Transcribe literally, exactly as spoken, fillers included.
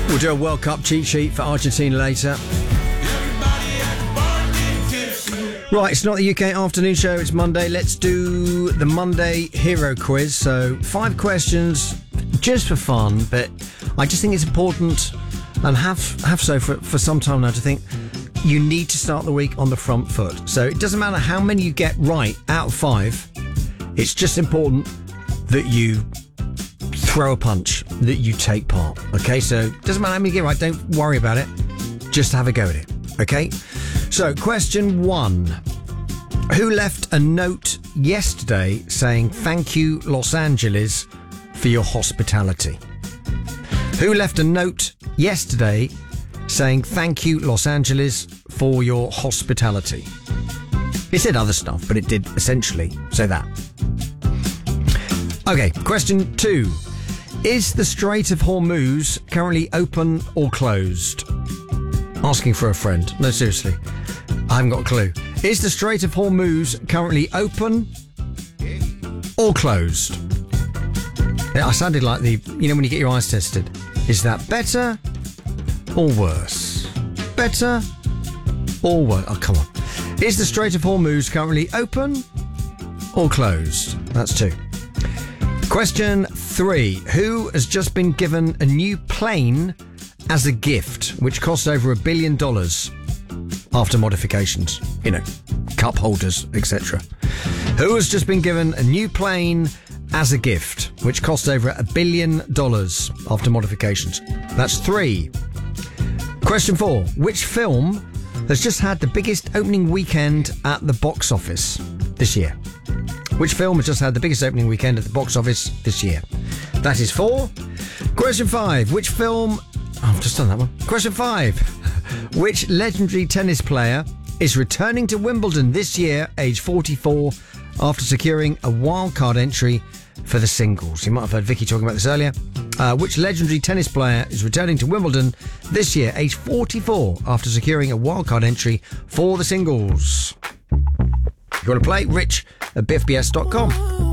We'll do a World Cup cheat sheet for Argentina later. Right, it's not the U K afternoon show, it's Monday. Let's do the Monday hero quiz. So, five questions just for fun, but I just think it's important, and have have so for, for some time now, to think you need to start the week on the front foot. So, it doesn't matter how many you get right out of five, it's just important that you throw a punch, that you take part. Okay, so it doesn't matter how many you get right, don't worry about it, just have a go at it. Okay? So, question one. Who left a note yesterday saying, "Thank you, Los Angeles, for your hospitality"? Who left a note yesterday saying, "Thank you, Los Angeles, for your hospitality"? It said other stuff, but it did essentially say that. Okay, question two. Is the Strait of Hormuz currently open or closed? Asking for a friend. No, seriously. I haven't got a clue. Is the Strait of Hormuz currently open or closed? Yeah, I sounded like the, you know, when you get your eyes tested. Is that better or worse? Better or worse? Oh, come on. Is the Strait of Hormuz currently open or closed? That's two. Question three. Who has just been given a new plane as a gift, which cost over a billion dollars after modifications? You know, cup holders, et cetera. Who has just been given a new plane as a gift, which cost over a billion dollars after modifications? That's three. Question four. Which film has just had the biggest opening weekend at the box office this year? Which film has just had the biggest opening weekend at the box office this year? That is four. Question five. Which film... Oh, I've just done that one. Question five. Which legendary tennis player is returning to Wimbledon this year, age forty-four, after securing a wildcard entry for the singles? You might have heard Vicky talking about this earlier. Uh, which legendary tennis player is returning to Wimbledon this year, age forty-four, after securing a wildcard entry for the singles? You want to play? Rich at biff b s dot com.